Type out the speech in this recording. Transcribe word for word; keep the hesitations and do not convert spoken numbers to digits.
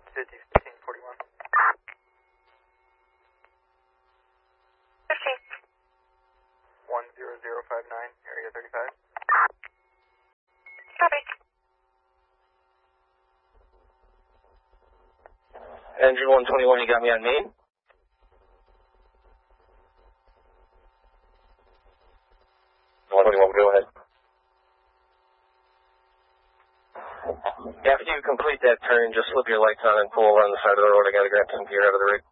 fifty, fifteen forty-one. fifteen. one zero zero five nine, area thirty-five. Copy. Engine one twenty-one, you got me on main? one twenty-one, go ahead. After you complete that turn, just flip your lights on and pull over on the side of the road. I got to grab some gear out of the rig.